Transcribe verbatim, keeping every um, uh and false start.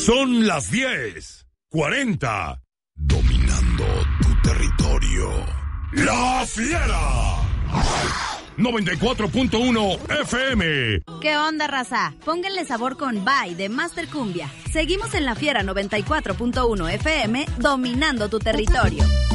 Son las diez cuarenta. Dominando tu territorio. ¡La Fiera! noventa y cuatro punto uno F M. ¿Qué onda, raza? Pónganle sabor con Bye de Master Cumbia. Seguimos en La Fiera noventa y cuatro punto uno F M, dominando tu territorio.